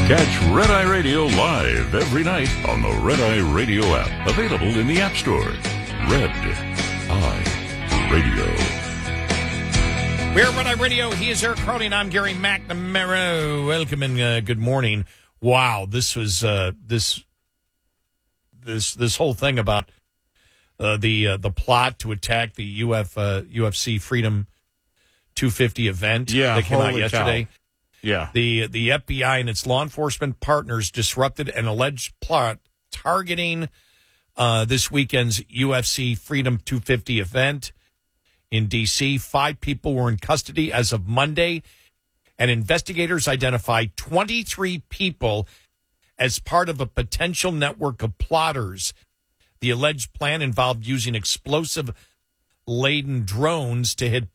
Catch Red Eye Radio live every night on the Red Eye Radio app. Available in the App Store. Red Eye Radio. We're Red Eye Radio. He is Eric Carly, and I'm Gary McNamara. Welcome and good morning. Wow, this was this whole thing about the plot to attack the UFC Freedom 250 event that came out yesterday. Cow. Yeah. The FBI and its law enforcement partners disrupted an alleged plot targeting this weekend's UFC Freedom 250 event in D.C. 5 people were in custody as of Monday, and investigators identified 23 people as part of a potential network of plotters. The alleged plan involved using explosive-laden drones to hit